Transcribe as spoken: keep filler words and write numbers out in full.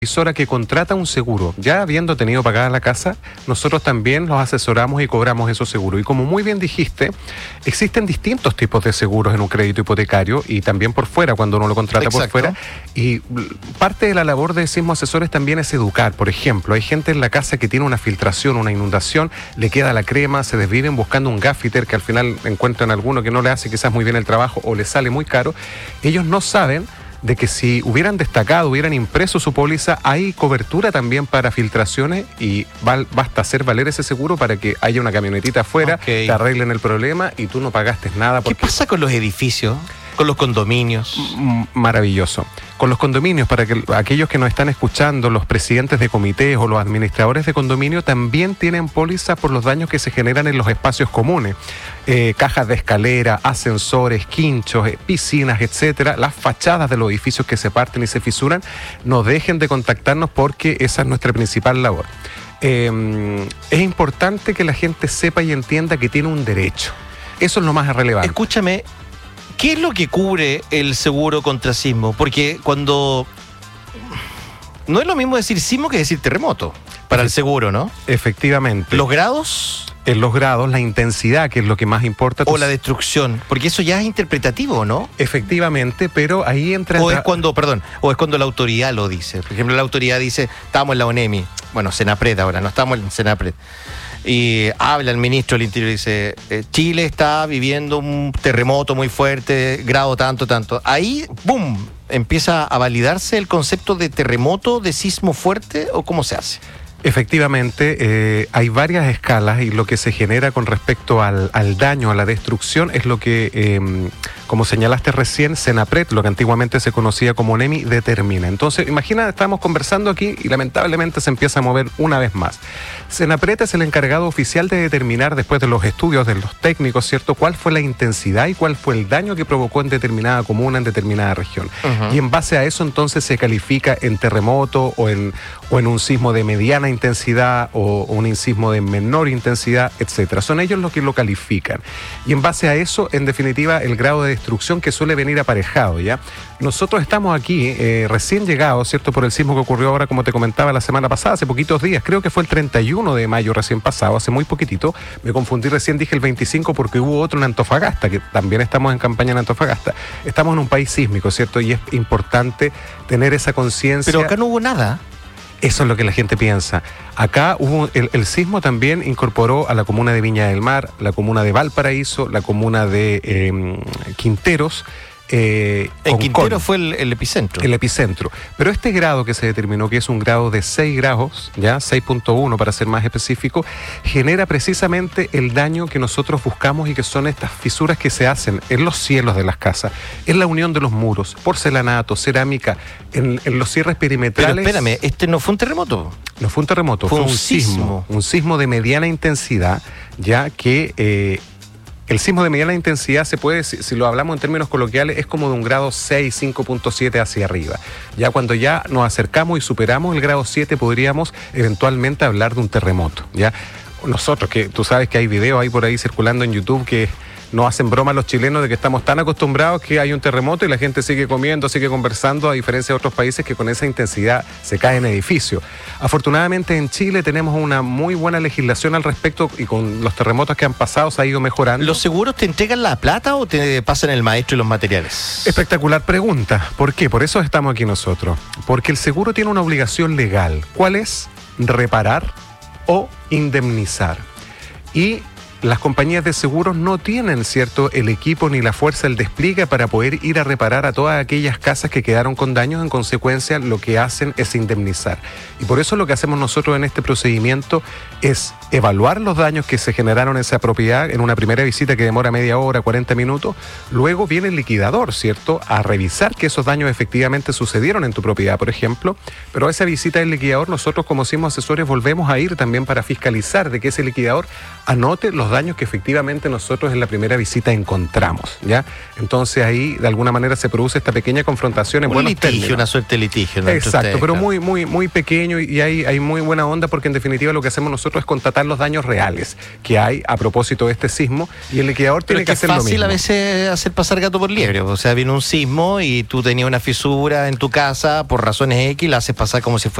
inversora que contrata un seguro, ya habiendo tenido pagada la casa, nosotros también los asesoramos y cobramos esos seguros. Y como muy bien dijiste, existen distintos tipos de seguros en un crédito hipotecario y también por fuera, cuando uno lo contrata Exacto. por fuera. Y parte de la labor de Sismo Asesores también es educar. Por ejemplo, hay gente en la casa que tiene una filtración, una inundación, le queda la crema, se desviven buscando un gaffiter que al final encuentran alguno que no le hace quizás muy bien el trabajo o le sale muy caro. Ellos no saben de que si hubieran destacado, hubieran impreso su póliza, hay cobertura también para filtraciones y basta hacer valer ese seguro para que haya una camionetita afuera, okay. te arreglen el problema y tú no pagaste nada. Porque... ¿Qué pasa con los edificios? ¿Con los condominios? Maravilloso. Con los condominios, para que aquellos que nos están escuchando, los presidentes de comités o los administradores de condominio también tienen póliza por los daños que se generan en los espacios comunes. Eh, cajas de escalera, ascensores, quinchos, eh, piscinas, etcétera. Las fachadas de los edificios que se parten y se fisuran, no dejen de contactarnos porque esa es nuestra principal labor. Eh, es importante que la gente sepa y entienda que tiene un derecho. Eso es lo más relevante. Escúchame, ¿qué es lo que cubre el seguro contra sismo? Porque cuando... No es lo mismo decir sismo que decir terremoto para el seguro, ¿no? Efectivamente. ¿Los grados? En los grados, la intensidad, que es lo que más importa. O la destrucción, porque eso ya es interpretativo, ¿no? Efectivamente, pero ahí entra... O es cuando, perdón, o es cuando la autoridad lo dice. Por ejemplo, la autoridad dice, estamos en la ONEMI. Bueno, Senapred ahora, no estamos en Senapred. Y habla el ministro del Interior y dice, eh, Chile está viviendo un terremoto muy fuerte, grado tanto, tanto. Ahí, ¡boom!, empieza a validarse el concepto de terremoto, de sismo fuerte, ¿o cómo se hace? Efectivamente, eh, hay varias escalas y lo que se genera con respecto al, al daño, a la destrucción, es lo que, eh, como señalaste recién, Senapred, lo que antiguamente se conocía como ONEMI, determina. Entonces, imagina, estamos conversando aquí y lamentablemente se empieza a mover una vez más. Senapred es el encargado oficial de determinar, después de los estudios de los técnicos, ¿cierto?, cuál fue la intensidad y cuál fue el daño que provocó en determinada comuna, en determinada región. Uh-huh. Y en base a eso, entonces, se califica en terremoto o en, o en un sismo de mediana intensidad o un sismo de menor intensidad, etcétera. Son ellos los que lo califican. Y en base a eso, en definitiva, el grado de destrucción que suele venir aparejado, ¿ya? Nosotros estamos aquí eh, recién llegados, ¿cierto?, por el sismo que ocurrió ahora, como te comentaba, la semana pasada, hace poquitos días, creo que fue el treinta y uno de mayo recién pasado, hace muy poquitito, me confundí recién, dije el veinticinco porque hubo otro en Antofagasta, que también estamos en campaña en Antofagasta. Estamos en un país sísmico, ¿cierto?, y es importante tener esa conciencia. Pero acá no hubo nada. Eso es lo que la gente piensa. Acá hubo el, el sismo también incorporó a la comuna de Viña del Mar, la comuna de Valparaíso, la comuna de eh, Quinteros. Eh, en Quintero fue el, el epicentro. El epicentro. Pero este grado que se determinó, que es un grado de seis grados, ya seis punto uno para ser más específico, genera precisamente el daño que nosotros buscamos y que son estas fisuras que se hacen en los cielos de las casas, en la unión de los muros, porcelanato, cerámica, en, en los cierres perimetrales. Pero espérame, este no fue un terremoto. No fue un terremoto, fue, fue un, un sismo. sismo. Un sismo de mediana intensidad, ya que... Eh, El sismo de mediana intensidad se puede, si, si lo hablamos en términos coloquiales, es como de un grado seis, cinco punto siete hacia arriba. Ya cuando ya nos acercamos y superamos el grado siete, podríamos eventualmente hablar de un terremoto. Ya nosotros, que tú sabes que hay videos ahí por ahí circulando en YouTube que nos hacen broma los chilenos de que estamos tan acostumbrados que hay un terremoto y la gente sigue comiendo, sigue conversando, a diferencia de otros países que con esa intensidad se caen edificios. Afortunadamente en Chile tenemos una muy buena legislación al respecto y con los terremotos que han pasado se ha ido mejorando. ¿Los seguros te entregan la plata o te pasan el maestro y los materiales? Espectacular pregunta. ¿Por qué? Por eso estamos aquí nosotros. Porque el seguro tiene una obligación legal. ¿Cuál es? Reparar o indemnizar. Y las compañías de seguros no tienen, ¿cierto?, el equipo ni la fuerza, el despliegue para poder ir a reparar a todas aquellas casas que quedaron con daños. En consecuencia, lo que hacen es indemnizar. Y por eso lo que hacemos nosotros en este procedimiento es evaluar los daños que se generaron en esa propiedad en una primera visita que demora media hora, cuarenta minutos. Luego viene el liquidador, ¿cierto?, a revisar que esos daños efectivamente sucedieron en tu propiedad, por ejemplo. Pero a esa visita del liquidador, nosotros como Sismo Asesores volvemos a ir también para fiscalizar de que ese liquidador anote los daños que efectivamente nosotros en la primera visita encontramos, ¿ya? Entonces ahí de alguna manera se produce esta pequeña confrontación en un buenos litigio, términos. Una suerte de litigio, ¿no? Entre Exacto, ustedes, pero claro. muy, muy, muy pequeño y hay, hay muy buena onda porque en definitiva lo que hacemos nosotros es constatar los daños reales que hay a propósito de este sismo y el liquidador Pero tiene es que que es hacer lo fácil mismo. a veces hacer pasar gato por liebre. O sea, viene un sismo y tú tenías una fisura en tu casa por razones X, la haces pasar como si fuera